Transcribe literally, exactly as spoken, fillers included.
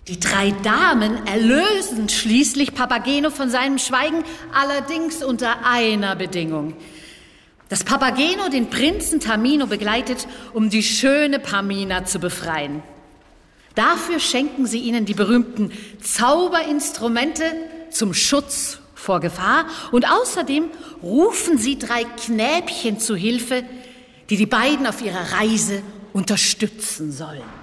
Die drei Damen erlösen schließlich Papageno von seinem Schweigen, allerdings unter einer Bedingung: dass Papageno den Prinzen Tamino begleitet, um die schöne Pamina zu befreien. Dafür schenken sie ihnen die berühmten Zauberinstrumente zum Schutz vor Gefahr und außerdem rufen sie drei Knäbchen zu Hilfe, die die beiden auf ihrer Reise unterstützen sollen.